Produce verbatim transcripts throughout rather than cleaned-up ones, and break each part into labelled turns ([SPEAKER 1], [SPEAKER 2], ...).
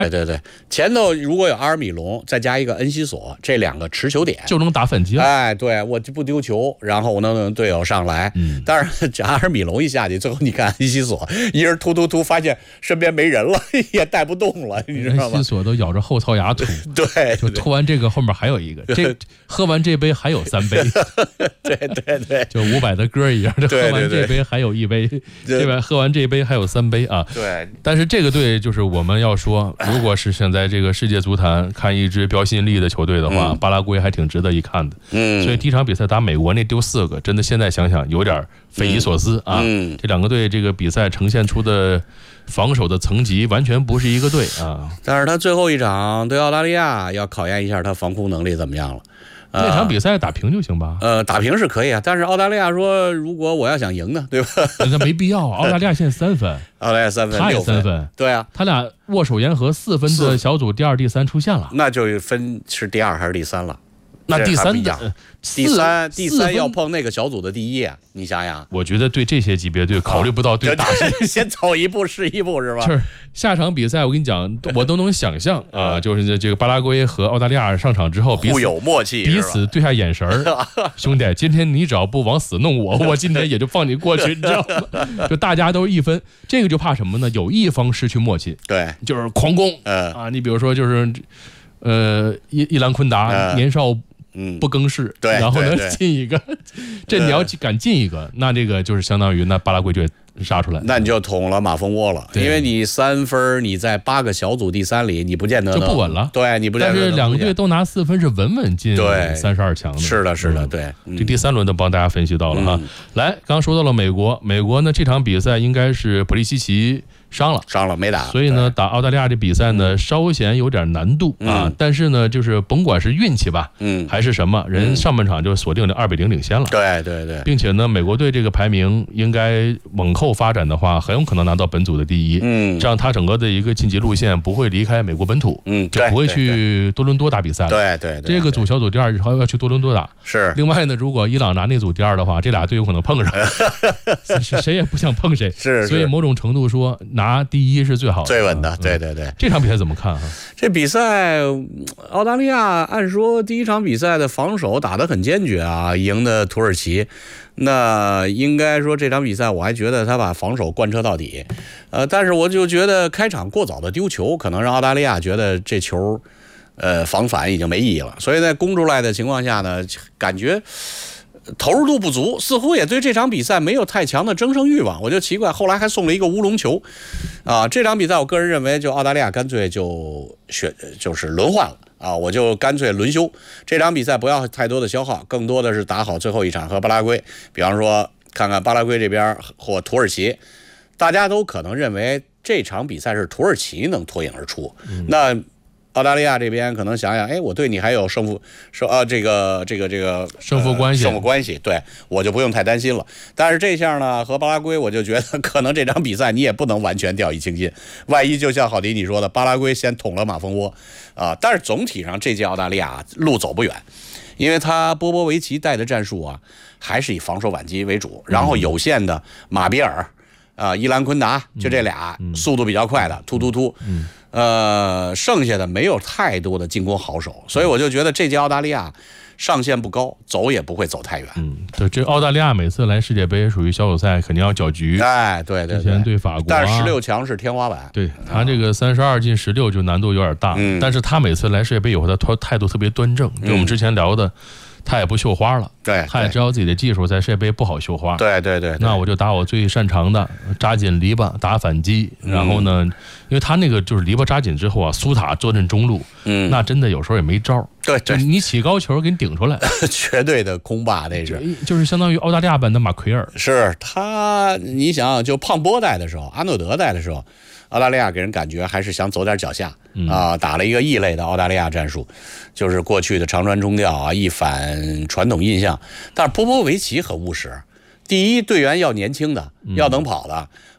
[SPEAKER 1] 对对对，前头如果有阿尔米隆，再加一个恩西索，这两个持球点
[SPEAKER 2] 就能打反击了。
[SPEAKER 1] 哎，对我就不丢球，然后我能让队友上来。嗯，但是这阿尔米隆一下去，最后你看恩西索一人突突突，发现身边没人了，也带不动了，你知道吗？
[SPEAKER 2] 恩西索都咬着后槽牙吐。
[SPEAKER 1] 对，
[SPEAKER 2] 就吐完这个后面还有一个，这喝完这杯还有三杯。
[SPEAKER 1] 对对对，
[SPEAKER 2] 就伍佰的歌一样，
[SPEAKER 1] 对
[SPEAKER 2] 喝完这杯还有一杯，这边喝完这杯还有三杯啊。
[SPEAKER 1] 对，
[SPEAKER 2] 但是这个队就是我们要说，如果是想在这个世界足坛看一支标新立异的球队的话，嗯、巴拉圭还挺值得一看的。嗯，所以第一场比赛打美国那丢四个，真的现在想想有点匪夷所思啊。嗯，这两个队这个比赛呈现出的防守的层级完全不是一个队啊。
[SPEAKER 1] 但是他最后一场对澳大利亚要考验一下他防空能力怎么样了。
[SPEAKER 2] 那场比赛打平就行吧？
[SPEAKER 1] 呃，打平是可以啊，但是澳大利亚说，如果我要想赢呢，对吧？
[SPEAKER 2] 那没必要。澳大利亚现在三分，
[SPEAKER 1] 澳大利亚三分，
[SPEAKER 2] 他也三分，
[SPEAKER 1] 对啊，
[SPEAKER 2] 他俩握手言和，四分的小组第二、第三出现了，
[SPEAKER 1] 那就分是第二还是第三了？
[SPEAKER 2] 那第三的、
[SPEAKER 1] 呃、第三第三要碰那个小组的第一，你想想，
[SPEAKER 2] 我觉得对这些级别队考虑不到对大
[SPEAKER 1] 师，先走一步是一步是吧？
[SPEAKER 2] 是下场比赛我跟你讲，我都能想象啊、呃，就是这个巴拉圭和澳大利亚上场之后，
[SPEAKER 1] 互有默契，
[SPEAKER 2] 彼此对下眼神儿。兄弟，今天你只要不往死弄我，我今天也就放你过去，你知道吗？就大家都是一分，这个就怕什么呢？有一方失去默契，
[SPEAKER 1] 对，
[SPEAKER 2] 就是狂攻，
[SPEAKER 1] 嗯
[SPEAKER 2] 啊，你比如说就是，呃，伊伊兰昆达、嗯、年少。嗯，不更事，
[SPEAKER 1] 对，
[SPEAKER 2] 然后呢进一个，这你要敢进一个，那这个就是相当于那巴拉圭就杀出来，
[SPEAKER 1] 那你就捅了马蜂窝了，因为你三分，你在八个小组第三里，你不见得
[SPEAKER 2] 就不稳了，
[SPEAKER 1] 对，你不见得。
[SPEAKER 2] 但是两个队都拿四分是稳稳进三十二强的，
[SPEAKER 1] 是的，是的，对。
[SPEAKER 2] 嗯、这第三轮都帮大家分析到了哈。嗯、来，刚刚说到了美国，美国呢这场比赛应该是普利西奇。伤了，
[SPEAKER 1] 伤了没打，
[SPEAKER 2] 所以呢，打澳大利亚这比赛呢，稍显有点难度啊。
[SPEAKER 1] 嗯、
[SPEAKER 2] 但是呢，就是甭管是运气吧，
[SPEAKER 1] 嗯，
[SPEAKER 2] 还是什么，人上半场就锁定了二比零领先了。
[SPEAKER 1] 对对对，
[SPEAKER 2] 并且呢，美国队这个排名应该往后发展的话，很有可能拿到本组的第一。
[SPEAKER 1] 嗯，
[SPEAKER 2] 这样他整个的一个晋级路线不会离开美国本土，
[SPEAKER 1] 嗯，
[SPEAKER 2] 就不会去多伦多打比赛了。
[SPEAKER 1] 对对对，
[SPEAKER 2] 这个组小组第二以后要去多伦多打。
[SPEAKER 1] 是。
[SPEAKER 2] 另外呢，如果伊朗拿那组第二的话，这俩队有可能碰上，谁也不想碰谁。
[SPEAKER 1] 是。
[SPEAKER 2] 所以某种程度说，拿第一是最好的、
[SPEAKER 1] 最稳的，对对对。
[SPEAKER 2] 这场比赛怎么看啊？
[SPEAKER 1] 这比赛，澳大利亚按说第一场比赛的防守打得很坚决啊，赢的土耳其。那应该说这场比赛，我还觉得他把防守贯彻到底。呃，但是我就觉得开场过早的丢球，可能让澳大利亚觉得这球，呃，防反已经没意义了。所以在攻出来的情况下呢，感觉投入度不足，似乎也对这场比赛没有太强的争胜欲望，我就奇怪，后来还送了一个乌龙球，啊，这场比赛我个人认为，就澳大利亚干脆就选就是轮换了啊，我就干脆轮休，这场比赛不要太多的消耗，更多的是打好最后一场和巴拉圭，比方说看看巴拉圭这边或土耳其，大家都可能认为这场比赛是土耳其能脱颖而出，嗯、那。澳大利亚这边可能想想，哎，我对你还有胜负，说啊，这个这个这个
[SPEAKER 2] 胜负关系，
[SPEAKER 1] 呃、胜负关系，对我就不用太担心了。但是这下呢，和巴拉圭，我就觉得可能这场比赛你也不能完全掉以轻心，万一就像郝迪你说的，巴拉圭先捅了马蜂窝啊。但是总体上这届澳大利亚路走不远，因为他波波维奇带的战术啊，还是以防守反击为主，然后有限的马比尔啊、伊兰昆达，就这俩、嗯、速度比较快的突突突。嗯呃，剩下的没有太多的进攻好手，所以我就觉得这届澳大利亚上限不高，走也不会走太远。
[SPEAKER 2] 嗯，对，这澳大利亚每次来世界杯属于小组赛肯定要搅局。
[SPEAKER 1] 哎，对对对，
[SPEAKER 2] 之前对法国、啊，
[SPEAKER 1] 但是十六强是天花板。
[SPEAKER 2] 对他这个三十二进十六就难度有点大，嗯、但是他每次来世界杯以后，他态度特别端正，就我们之前聊的。他也不绣花了，
[SPEAKER 1] 对，
[SPEAKER 2] 他也知道自己的技术在世界杯不好绣花，
[SPEAKER 1] 对对 对, 对。
[SPEAKER 2] 那我就打我最擅长的，扎紧篱笆打反击，嗯、然后呢，因为他那个就是篱笆扎紧之后啊，苏塔坐镇中路，嗯，那真的有时候也没招，
[SPEAKER 1] 对，
[SPEAKER 2] 就你起高球给你顶出来，
[SPEAKER 1] 绝对的空霸那是，
[SPEAKER 2] 就是相当于澳大利亚版的马奎尔，
[SPEAKER 1] 是他，你想就胖波带的时候，阿诺德带的时候。澳大利亚给人感觉还是想走点脚下啊，打了一个异类的澳大利亚战术，就是过去的长传中调啊，一反传统印象。但是波波维奇很务实，第一队员要年轻的，要能跑的，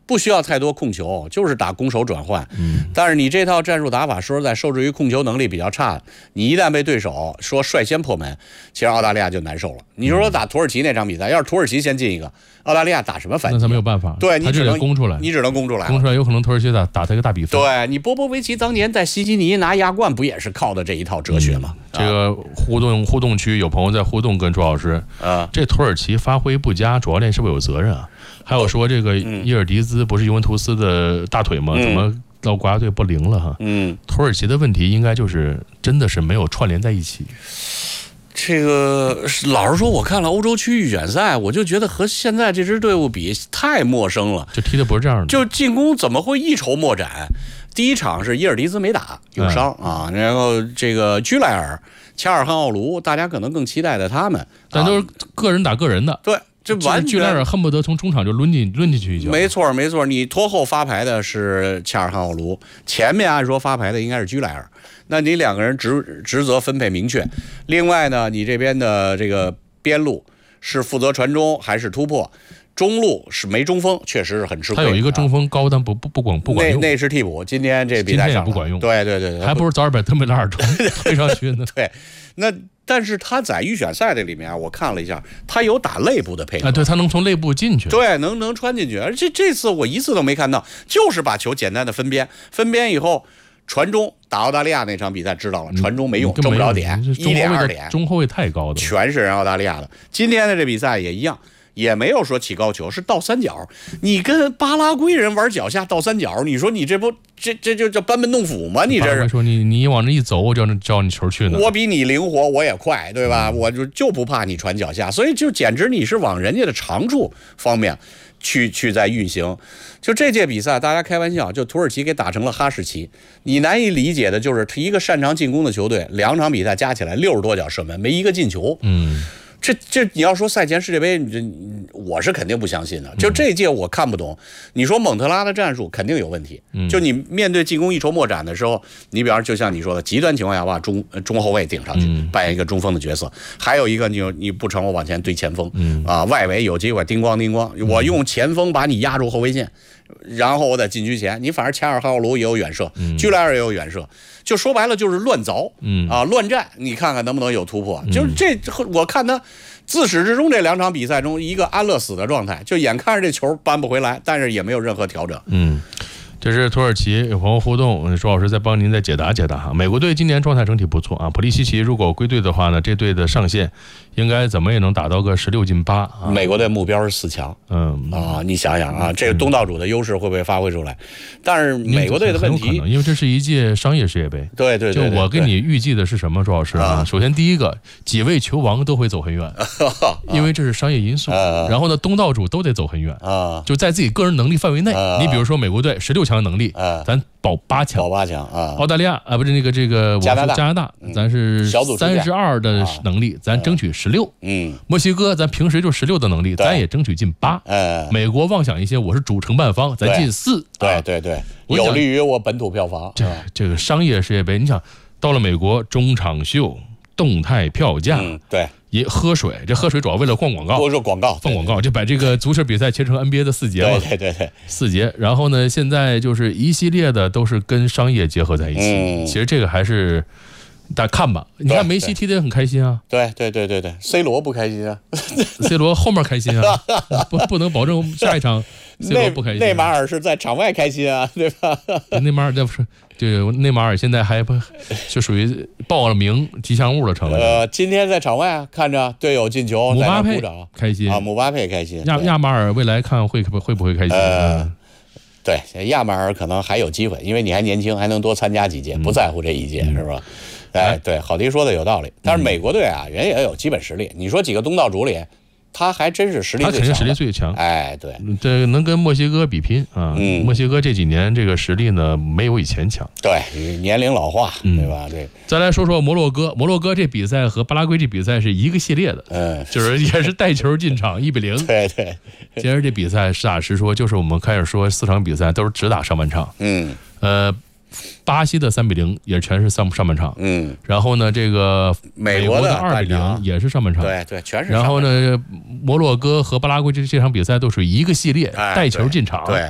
[SPEAKER 1] 不需要太多控球，就是打攻守转换。嗯，但是你这套战术打法，说实在，受制于控球能力比较差，你一旦被对手说率先破门，其实澳大利亚就难受了。你说打土耳其那场比赛，要是土耳其先进一个，澳大利亚打什么反击？
[SPEAKER 2] 那他没有办法，
[SPEAKER 1] 对你只能
[SPEAKER 2] 攻出来，
[SPEAKER 1] 你只能攻出来，
[SPEAKER 2] 攻出来有可能土耳其打打他一个大比分。
[SPEAKER 1] 对你波波维奇当年在西西尼拿亚冠，不也是靠的这一套哲学吗？
[SPEAKER 2] 嗯、这个互动互动区有朋友在互动跟朱老师啊，这土耳其发挥不佳，主教练是不是有责任啊？还有说这个伊尔迪兹不是尤文图斯的大腿吗？
[SPEAKER 1] 嗯、
[SPEAKER 2] 怎么到国家队不灵了哈？
[SPEAKER 1] 嗯，
[SPEAKER 2] 土耳其的问题应该就是真的是没有串联在一起。
[SPEAKER 1] 这个老实说，我看了欧洲区预选赛，我就觉得和现在这支队伍比太陌生了，
[SPEAKER 2] 就踢的不是这样的，
[SPEAKER 1] 就进攻怎么会一筹莫展？第一场是伊尔迪兹没打，有伤、嗯、啊，然后这个居莱尔、恰尔汗奥卢，大家可能更期待的他们，
[SPEAKER 2] 但都是个人打个人的，
[SPEAKER 1] 对。这完全
[SPEAKER 2] 居莱尔恨不得从中场就抡进抡进去一脚。
[SPEAKER 1] 没错没错，你拖后发牌的是恰尔汗奥卢，前面按说发牌的应该是居莱尔，那你两个人职职责分配明确。另外呢，你这边的这个边路是负责传中还是突破？中路是没中锋，确实是很吃亏。
[SPEAKER 2] 他有一个中锋高，但不不不管不管用，
[SPEAKER 1] 那那是替补。今天这比赛上
[SPEAKER 2] 也不管用。
[SPEAKER 1] 对对对，
[SPEAKER 2] 还不如早点把特梅拉尔推上去呢。
[SPEAKER 1] 对，那但是他在预选赛这里面，我看了一下，他有打内部的配合
[SPEAKER 2] 啊，对他能从内部进去，
[SPEAKER 1] 对，能能穿进去。而且这次我一次都没看到，就是把球简单的分边，分边以后传中。打澳大利亚那场比赛知道了，传中没用，挣不着点，一点二点，
[SPEAKER 2] 中后卫太高的，
[SPEAKER 1] 全是人澳大利亚的。今天的这比赛也一样。也没有说起高球，是倒三角。你跟巴拉圭人玩脚下倒三角，你说你这不这这就叫班门弄斧吗？你这是
[SPEAKER 2] 说你你往这一走，我就叫你球去呢。
[SPEAKER 1] 我比你灵活，我也快，对吧？我就就不怕你传脚下，所以就简直你是往人家的长处方面去去在运行。就这届比赛，大家开玩笑，就土耳其给打成了哈士奇。你难以理解的就是一个擅长进攻的球队，两场比赛加起来六十多脚射门，没一个进球。
[SPEAKER 2] 嗯。
[SPEAKER 1] 这这你要说赛前世界杯，我是肯定不相信的。就这届我看不懂。你说蒙特拉的战术肯定有问题。就你面对进攻一筹莫展的时候，你比方就像你说的，极端情况下把中中后卫顶上去，扮演一个中锋的角色。还有一个你你不成，我往前对前锋，啊，外围有机会叮咣叮咣，我用前锋把你压住后卫线，然后我在禁区前，你反正恰尔汗奥卢也有远射，居莱尔也有远射。就说白了就是乱凿，嗯啊，乱战，你看看能不能有突破？就是这，我看他自始至终这两场比赛中一个安乐死的状态，就眼看着这球扳不回来，但是也没有任何调整。
[SPEAKER 2] 嗯，这是土耳其有朋友互动，周老师再帮您再解答解答哈。美国队今年状态整体不错啊，普利西奇如果归队的话呢，这队的上限应该怎么也能打到个十六进八啊。
[SPEAKER 1] 美国队目标是四强，嗯啊，你想想啊，这个东道主的优势会不会发挥出来？但是美国队的问题，
[SPEAKER 2] 因为这是一届商业世界杯，
[SPEAKER 1] 对对对，
[SPEAKER 2] 就我给你预计的是什么，周老师啊？首先第一个，几位球王都会走很远，因为这是商业因素。然后呢，东道主都得走很远啊，就在自己个人能力范围内。你比如说美国队十六强能力，咱保八强，
[SPEAKER 1] 保八强啊。
[SPEAKER 2] 澳大利亚啊，不是那个这个
[SPEAKER 1] 加拿大，
[SPEAKER 2] 加拿大，咱是三十二的能力，咱争取十六。嗯，墨西哥咱平时就十六的能力，咱也争取进八。嗯，美国妄想一些，我是主承办方，咱进四。
[SPEAKER 1] 对对对，有利于我本土票房。
[SPEAKER 2] 这这个商业世界杯，你想到了美国中场秀、动态票价，
[SPEAKER 1] 对，
[SPEAKER 2] 也喝水，这喝水主要为了放广告，
[SPEAKER 1] 多做广告，
[SPEAKER 2] 放广告，就把这个足球比赛切成 N B A 的四节嘛。
[SPEAKER 1] 对对对对，
[SPEAKER 2] 四节。然后呢，现在就是一系列的都是跟商业结合在一起。其实这个还是。大家看吧，你看梅西踢得也很开心啊。
[SPEAKER 1] 对对对对对 ，C 罗不开心啊
[SPEAKER 2] ，C 罗后面开心啊，不不能保证下一场 C 罗不开心。
[SPEAKER 1] 内马尔是在场外开心啊，对吧？
[SPEAKER 2] 内马尔这不是，这内马尔现在还不就属于报了名吉祥物了，成了。
[SPEAKER 1] 呃，今天在场外看着队友进球，
[SPEAKER 2] 姆巴佩开心
[SPEAKER 1] 啊，姆巴佩开心。
[SPEAKER 2] 亚亚马尔未来看会会不会开心？
[SPEAKER 1] 呃对，亚马尔可能还有机会，因为你还年轻，还能多参加几届，不在乎这一届，是吧？哎，对，郝迪说的有道理。但是美国队啊，人也有基本实力。你说几个东道主里，他还真是实力最强，他肯
[SPEAKER 2] 定实力最强。
[SPEAKER 1] 哎，对，
[SPEAKER 2] 这能跟墨西哥比拼啊。嗯，墨西哥这几年这个实力呢，没有以前强。
[SPEAKER 1] 对，年龄老化，对吧？对。
[SPEAKER 2] 再来说说摩洛哥，摩洛哥这比赛和巴拉圭这比赛是一个系列的，嗯，就是也是带球进场一比零。
[SPEAKER 1] 对对。
[SPEAKER 2] 其实这比赛实打实说，就是我们开始说四场比赛都是只打上半场。嗯。呃。巴西的三比零也全是上上半场，嗯，然后呢，这个美国的二比零也是上半场，
[SPEAKER 1] 对对，全是。
[SPEAKER 2] 然后呢，摩洛哥和巴拉圭这这场比赛都属于一个系列，带球进场，
[SPEAKER 1] 对，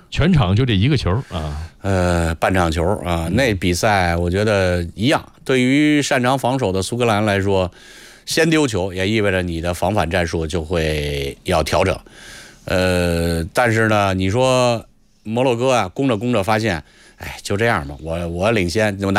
[SPEAKER 2] 全场就这一个球啊，
[SPEAKER 1] 呃，半场球啊，那比赛我觉得一样。对于擅长防守的苏格兰来说，先丢球也意味着你的防反战术就会要调整。呃，但是呢，你说摩洛哥啊，攻着攻着发现，哎，就这样吧，我我领先，就拿。